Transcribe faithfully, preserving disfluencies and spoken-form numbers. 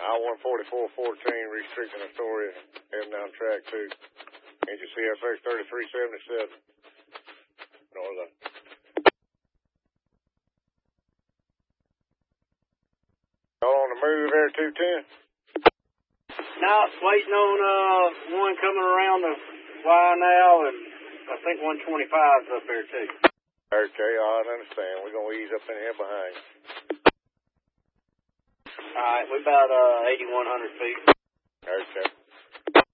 I one forty-four fourteen restricting authority heading down track two. Engine C F X thirty-three seventy-seven. Northern. Y'all on the move there, two ten? No, waiting on uh one coming around the Y now, and I think one twenty-five's up there too. Okay, I understand. We're gonna ease up in here behind you. All right, we're about uh eighty-one hundred feet. Okay.